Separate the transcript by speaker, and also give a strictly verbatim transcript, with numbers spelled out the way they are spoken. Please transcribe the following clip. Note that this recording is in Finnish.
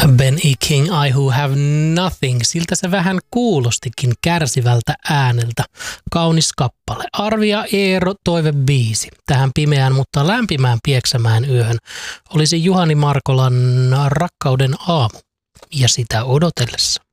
Speaker 1: Ben E. King, I Who Have Nothing. Siltä se vähän kuulostikin kärsivältä ääneltä. Kaunis kappale. Arvi ja Eero toivebiisi. Tähän pimeään, mutta lämpimään Pieksämään yöhön olisi Juhani Markolan Rakkauden aamu ja sitä odotellessa.